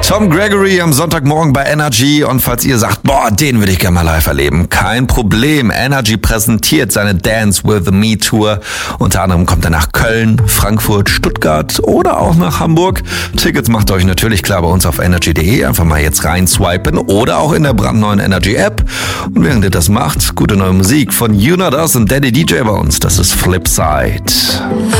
Tom Gregory am Sonntagmorgen bei Energy. Und falls ihr sagt, boah, den würde ich gerne mal live erleben, kein Problem. Energy präsentiert seine Dance with Me Tour. Unter anderem kommt er nach Köln, Frankfurt, Stuttgart oder auch nach Hamburg. Tickets macht euch natürlich klar bei uns auf energy.de. Einfach mal jetzt rein swipen oder auch in der brandneuen Energy App. Und während ihr das macht, gute neue Musik von You Not Us und Daddy DJ bei uns. Das ist Flipside.